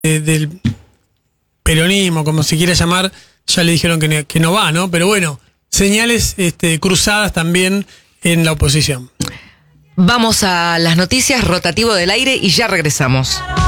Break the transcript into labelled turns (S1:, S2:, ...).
S1: del peronismo, como se quiera llamar, ya le dijeron que no va, ¿no? Pero bueno, señales cruzadas también en la oposición.
S2: Vamos a las noticias, rotativo del aire, y ya regresamos.